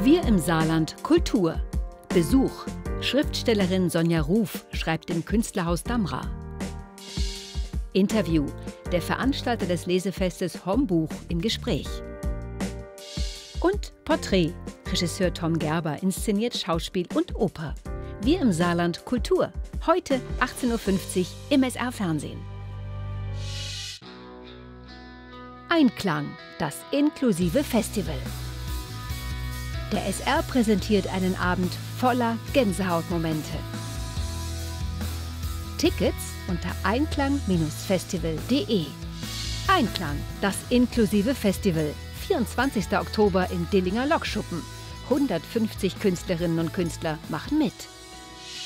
Wir im Saarland Kultur. Besuch. Schriftstellerin Sonja Ruf schreibt im Künstlerhaus Damra. Interview. Der Veranstalter des Lesefestes Hombuch im Gespräch. Und Porträt. Regisseur Tom Gerber inszeniert Schauspiel und Oper. Wir im Saarland Kultur. Heute 18:50 Uhr im SR-Fernsehen. Einklang, das inklusive Festival. Der SR präsentiert einen Abend voller Gänsehautmomente. Tickets unter einklang-festival.de. Einklang, das inklusive Festival. 24. Oktober im Dillinger Lokschuppen. 150 Künstlerinnen und Künstler machen mit.